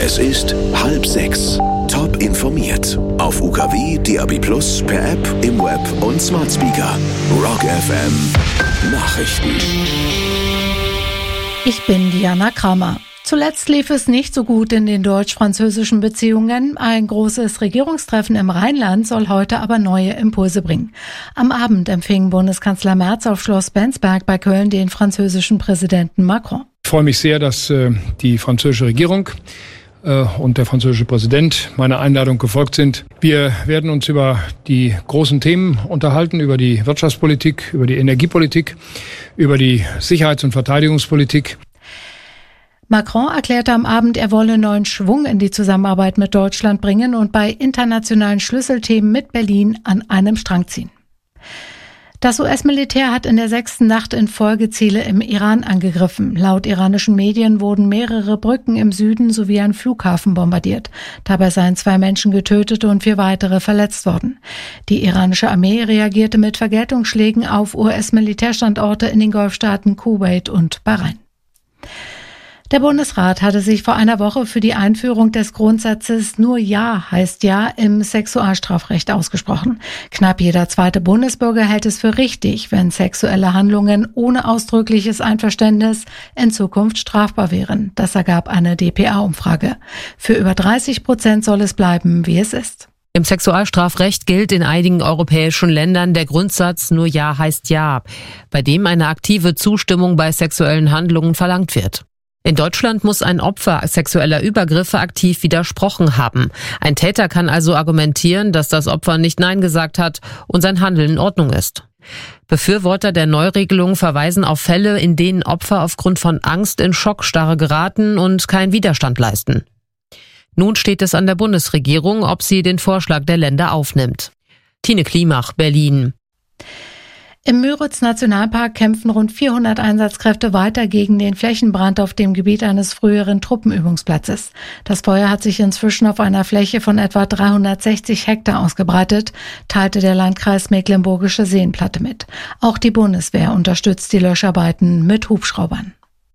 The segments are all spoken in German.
Es ist 5:30. Top informiert. Auf UKW, DAB+, per App, im Web und Smart Speaker. Rock FM Nachrichten. Ich bin Diana Kramer. Zuletzt lief es nicht so gut in den deutsch-französischen Beziehungen. Ein großes Regierungstreffen im Rheinland soll heute aber neue Impulse bringen. Am Abend empfing Bundeskanzler Merz auf Schloss Bensberg bei Köln den französischen Präsidenten Macron. Ich freue mich sehr, dass die französische Regierung und der französische Präsident meiner Einladung gefolgt sind. Wir werden uns über die großen Themen unterhalten, über die Wirtschaftspolitik, über die Energiepolitik, über die Sicherheits- und Verteidigungspolitik. Macron erklärte am Abend, er wolle neuen Schwung in die Zusammenarbeit mit Deutschland bringen und bei internationalen Schlüsselthemen mit Berlin an einem Strang ziehen. Das US-Militär hat in der 6. Nacht in Folge Ziele im Iran angegriffen. Laut iranischen Medien wurden mehrere Brücken im Süden sowie ein Flughafen bombardiert. Dabei seien 2 Menschen getötet und 4 weitere verletzt worden. Die iranische Armee reagierte mit Vergeltungsschlägen auf US-Militärstandorte in den Golfstaaten Kuwait und Bahrain. Der Bundesrat hatte sich vor einer Woche für die Einführung des Grundsatzes "Nur Ja heißt Ja" im Sexualstrafrecht ausgesprochen. Knapp jeder zweite Bundesbürger hält es für richtig, wenn sexuelle Handlungen ohne ausdrückliches Einverständnis in Zukunft strafbar wären. Das ergab eine dpa-Umfrage. Für über 30% soll es bleiben, wie es ist. Im Sexualstrafrecht gilt in einigen europäischen Ländern der Grundsatz "Nur Ja heißt Ja", bei dem eine aktive Zustimmung bei sexuellen Handlungen verlangt wird. In Deutschland muss ein Opfer sexueller Übergriffe aktiv widersprochen haben. Ein Täter kann also argumentieren, dass das Opfer nicht Nein gesagt hat und sein Handeln in Ordnung ist. Befürworter der Neuregelung verweisen auf Fälle, in denen Opfer aufgrund von Angst in Schockstarre geraten und keinen Widerstand leisten. Nun steht es an der Bundesregierung, ob sie den Vorschlag der Länder aufnimmt. Tine Klimach, Berlin. Im Müritz-Nationalpark kämpfen rund 400 Einsatzkräfte weiter gegen den Flächenbrand auf dem Gebiet eines früheren Truppenübungsplatzes. Das Feuer hat sich inzwischen auf einer Fläche von etwa 360 Hektar ausgebreitet, teilte der Landkreis Mecklenburgische Seenplatte mit. Auch die Bundeswehr unterstützt die Löscharbeiten mit Hubschraubern.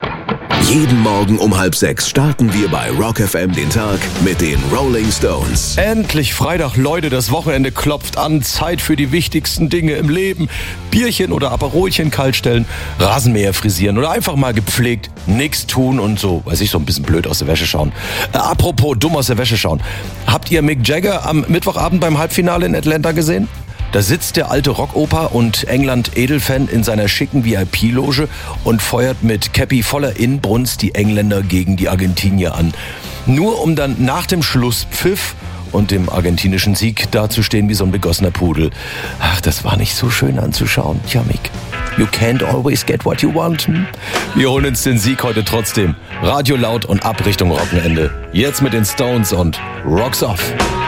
Jeden Morgen um 5:30 starten wir bei Rock FM den Tag mit den Rolling Stones. Endlich Freitag, Leute, das Wochenende klopft an. Zeit für die wichtigsten Dinge im Leben. Bierchen oder Aperolchen kaltstellen, Rasenmäher frisieren oder einfach mal gepflegt nichts tun und so, weiß ich, so ein bisschen blöd aus der Wäsche schauen. Apropos dumm aus der Wäsche schauen. Habt ihr Mick Jagger am Mittwochabend beim Halbfinale in Atlanta gesehen? Da sitzt der alte Rockoper und England-Edelfan in seiner schicken VIP-Loge und feuert mit Cappy voller Inbrunst die Engländer gegen die Argentinier an. Nur um dann nach dem Schlusspfiff und dem argentinischen Sieg dazustehen wie so ein begossener Pudel. Ach, das war nicht so schön anzuschauen. Tja, Mick, you can't always get what you want. Wir holen uns den Sieg heute trotzdem. Radio laut und ab Richtung Wochenende. Jetzt mit den Stones und Rocks Off.